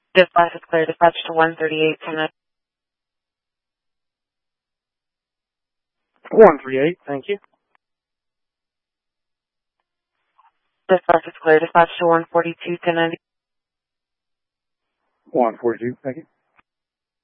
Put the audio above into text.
Dispatch is clear. Dispatch to 138, 10. 138, thank you. Dispatch is clear. Dispatch to 142, 1090. 142, thank you.